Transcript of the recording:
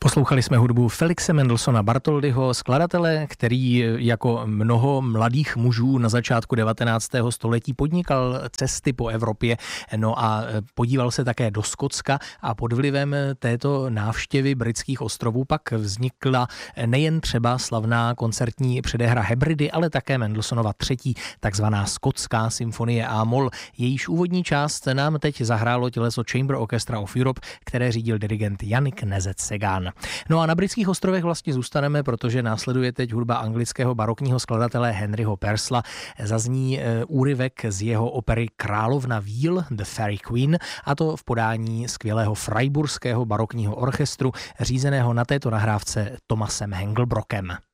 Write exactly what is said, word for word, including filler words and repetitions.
Poslouchali jsme hudbu Felixe Mendelssohna Bartholdyho, skladatele, který jako mnoho mladých mužů na začátku devatenáctého století podnikal cesty po Evropě, no a podíval se také do Skotska a pod vlivem této návštěvy britských ostrovů pak vznikla nejen třeba slavná koncertní předehra Hebridy, ale také Mendelssohnova třetí takzvaná skotská symfonie A-moll. Jejíž úvodní část nám teď zahrálo těleso Chamber Orchestra of Europe, které řídil dirigent Jannik Nezet-Segan. No a na britských ostrovech vlastně zůstaneme, protože následuje teď hudba anglického barokního skladatele Henryho Purcella. Zazní úryvek z jeho opery Královna víl, The Fairy Queen, a to v podání skvělého freiburského barokního orchestru, řízeného na této nahrávce Thomasem Hengelbrockem.